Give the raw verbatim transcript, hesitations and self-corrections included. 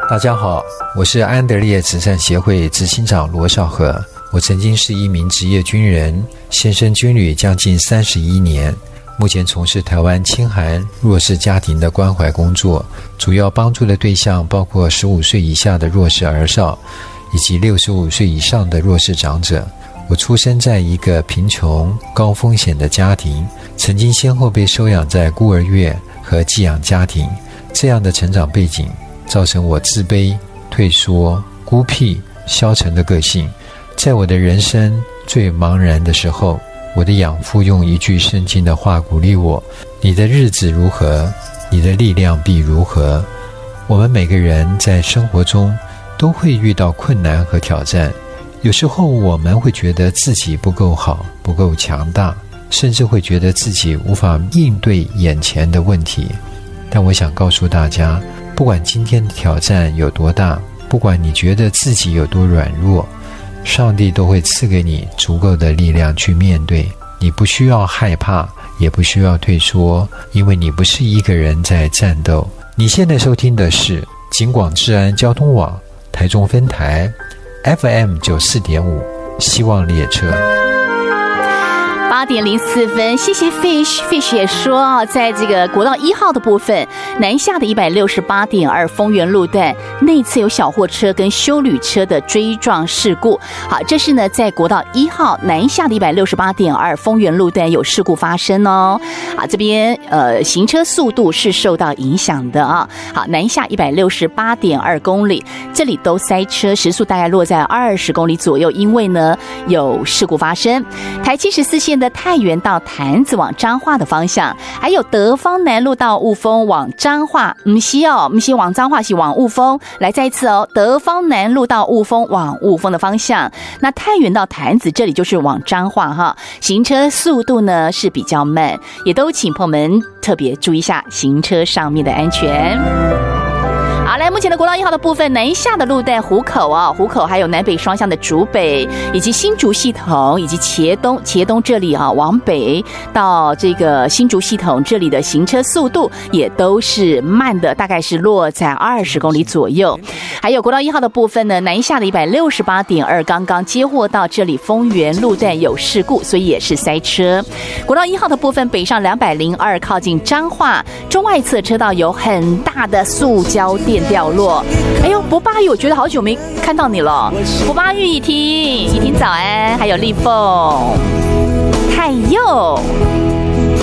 大家好，我是安德烈慈善协会执行长罗少和。我曾经是一名职业军人，献身军旅将近三十一年，目前从事台湾清寒弱势家庭的关怀工作，主要帮助的对象包括十五岁以下的弱势儿少，以及六十五岁以上的弱势长者。我出生在一个贫穷高风险的家庭，曾经先后被收养在孤儿院和寄养家庭，这样的成长背景造成我自卑、退缩、孤僻、消沉的个性。在我的人生最茫然的时候，我的养父用一句圣经的话鼓励我：你的日子如何，你的力量必如何。我们每个人在生活中都会遇到困难和挑战，有时候我们会觉得自己不够好，不够强大，甚至会觉得自己无法应对眼前的问题。但我想告诉大家，不管今天的挑战有多大，不管你觉得自己有多软弱，上帝都会赐给你足够的力量去面对。你不需要害怕，也不需要退缩，因为你不是一个人在战斗。你现在收听的是警广治安交通网台中分台 F M 九十四点五 希望列车。 八点零四分，谢谢 Fish Fish 也说，在这个国道一号的部分，南下的一百六十八点二丰原路段内侧有小货车跟休旅车的追撞事故。好，这是呢在国道一号南下的一百六十八点二丰原路段有事故发生哦。好，这边呃行车速度是受到影响的啊。好，南下一百六十八点二公里，这里都塞车，时速大概落在二十公里左右，因为呢有事故发生。台七十四线的太原到潭子往彰化的方向，还有德芳南路到雾峰往彰化，不是哦，不是往彰化，是往雾峰。来再一次哦，德芳南路到雾峰往雾峰的方向，那太原到潭子这里就是往彰化哈，行车速度呢是比较慢，也都请朋友们特别注意一下行车上面的安全。好，来，目前的国道一号的部分，南下的路段湖口啊，湖口还有南北双向的竹北，以及新竹系统，以及茄东，茄东这里啊，往北到这个新竹系统这里的行车速度也都是慢的，大概是落在二十公里左右。还有国道一号的部分呢，南下的一百六十八点二，刚刚接获到这里丰原路段有事故，所以也是塞车。国道一号的部分，北上两百零二，靠近彰化中外侧车道有很大的塑胶垫掉落。哎呦，博巴玉，我觉得好久没看到你了。博巴玉，以婷，以婷早安，还有丽凤、太佑。